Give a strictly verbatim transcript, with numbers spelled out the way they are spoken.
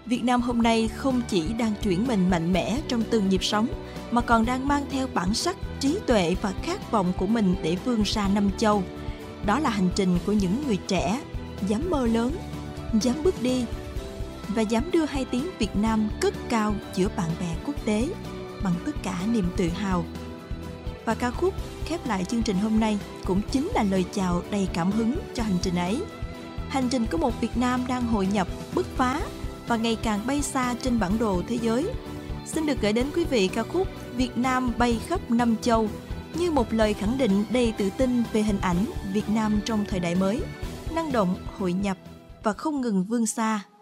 Việt Nam hôm nay không chỉ đang chuyển mình mạnh mẽ trong từng nhịp sống, mà còn đang mang theo bản sắc, trí tuệ và khát vọng của mình để vươn ra năm châu. Đó là hành trình của những người trẻ, dám mơ lớn, dám bước đi và dám đưa hai tiếng Việt Nam cất cao giữa bạn bè quốc tế bằng tất cả niềm tự hào. Và ca khúc khép lại chương trình hôm nay cũng chính là lời chào đầy cảm hứng cho hành trình ấy. Hành trình của một Việt Nam đang hội nhập, bứt phá và ngày càng bay xa trên bản đồ thế giới. Xin được gửi đến quý vị ca khúc Việt Nam bay khắp năm châu, như một lời khẳng định đầy tự tin về hình ảnh Việt Nam trong thời đại mới, năng động, hội nhập và không ngừng vươn xa